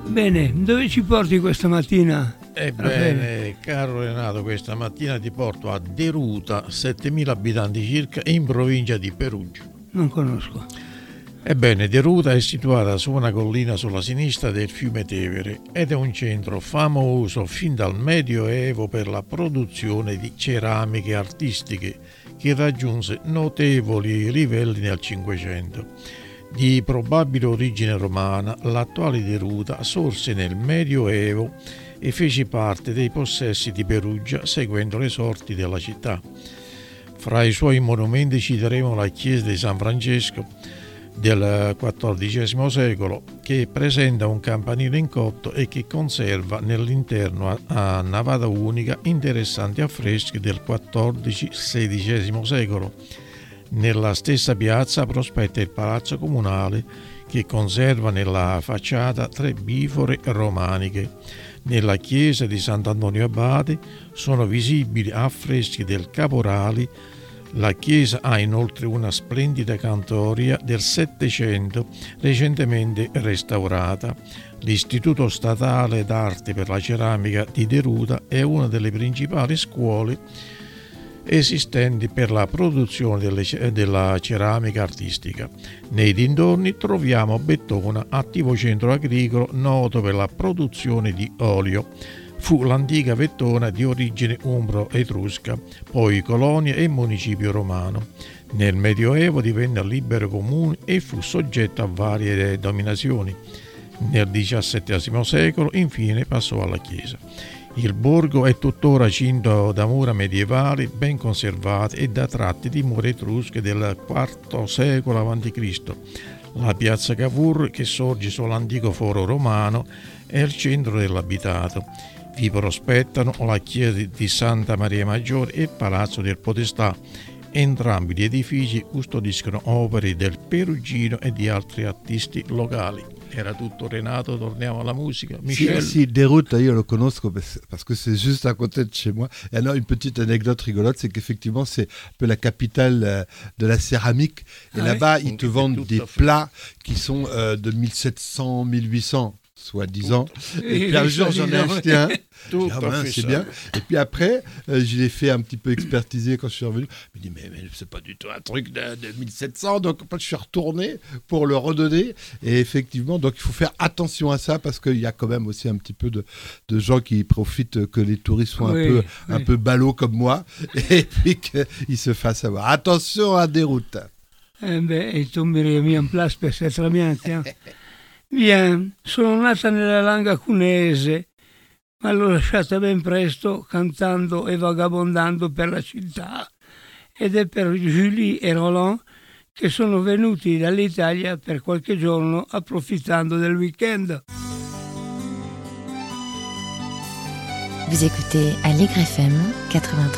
Bene, dove ci porti questa mattina? Ebbene, caro Renato, questa mattina ti porto a Deruta, 7.000 abitanti circa, in provincia di Perugia. Non conosco. Ebbene, Deruta è situata su una collina sulla sinistra del fiume Tevere ed è un centro famoso fin dal Medioevo per la produzione di ceramiche artistiche che raggiunse notevoli livelli nel Cinquecento. Di probabile origine romana, l'attuale Deruta sorse nel Medioevo e fece parte dei possessi di Perugia seguendo le sorti della città. Fra i suoi monumenti citeremo la chiesa di San Francesco del XIV secolo, che presenta un campanile in cotto e che conserva nell'interno a navata unica interessanti affreschi del XIV-XVI secolo. Nella stessa piazza prospetta il palazzo comunale, che conserva nella facciata 3 bifore romaniche. Nella chiesa di Sant'Antonio Abate sono visibili affreschi del Caporali. La chiesa ha inoltre una splendida cantoria del Settecento recentemente restaurata. L'Istituto Statale d'Arte per la Ceramica di Deruta è una delle principali scuole esistenti per la produzione della ceramica artistica. Nei dintorni troviamo Bettona, attivo centro agricolo noto per la produzione di olio. Fu l'antica Vettona di origine umbro-etrusca, poi colonia e municipio romano. Nel Medioevo divenne libero comune e fu soggetto a varie dominazioni. Nel XVII secolo infine passò alla Chiesa. Il borgo è tuttora cinto da mura medievali ben conservate e da tratti di mura etrusche del IV secolo a.C. La piazza Cavour, che sorge sull'antico foro romano, è il centro dell'abitato. Vi prospettano la chiesa di Santa Maria Maggiore e il Palazzo del Podestà. Entrambi gli edifici custodiscono opere del Perugino e di altri artisti locali. Era tutto, Renato, torniamo alla musica. Michel. Si, Deruta, io lo conosco parce que c'est juste à côté de chez moi. Et alors, une petite anecdote rigolote, c'est qu'effectivement, c'est un peu la capitale de la céramique. Et là-bas, ils te vendent des plats qui sont de 1700, 1800. Soi-disant. Et puis un jour, j'en ai acheté un. C'est bien. Et puis après, je l'ai fait un petit peu expertiser quand je suis revenu. Je me dis, mais c'est pas du tout un truc de 1700. Donc, je suis retourné pour le redonner. Et effectivement, donc il faut faire attention à ça parce qu'il y a quand même aussi un petit peu de gens qui profitent que les touristes soient un peu ballots comme moi et puis qu'ils se fassent avoir. Attention à Deruta. Il tomberai bien place per essere très bien, tiens. Bien, sono nata nella Langa Cuneese, ma l'ho lasciata ben presto cantando e vagabondando per la città. Ed è per Julie e Roland che sono venuti dall'Italia per qualche giorno approfittando del week-end. Vous écoutez Allegre FM 93.